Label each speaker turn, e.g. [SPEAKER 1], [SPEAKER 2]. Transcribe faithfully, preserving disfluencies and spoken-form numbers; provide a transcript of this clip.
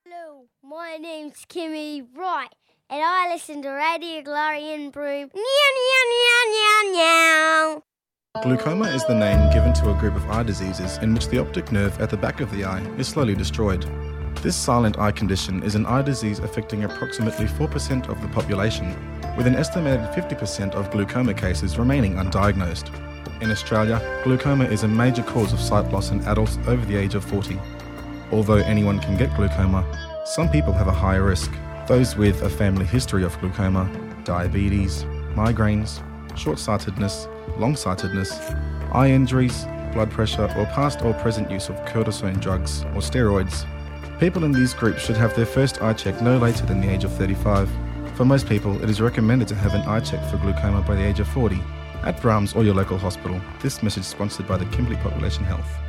[SPEAKER 1] Hello, my name's Kimmy Wright, and I listen to Radio Glory in Broome. Meow, meow, meow, meow, meow.
[SPEAKER 2] Glaucoma is the name given to a group of eye diseases in which the optic nerve at the back of the eye is slowly destroyed. This silent eye condition is an eye disease affecting approximately four percent of the population, with an estimated fifty percent of glaucoma cases remaining undiagnosed. In Australia, glaucoma is a major cause of sight loss in adults over the age of forty. Although anyone can get glaucoma, some people have a higher risk. Those with a family history of glaucoma, diabetes, migraines, short-sightedness, long-sightedness, eye injuries, blood pressure, or past or present use of cortisone drugs or steroids. People in these groups should have their first eye check no later than the age of thirty-five. For most people, it is recommended to have an eye check for glaucoma by the age of forty, at Brahms or your local hospital. This message sponsored by the Kimberley Population Health.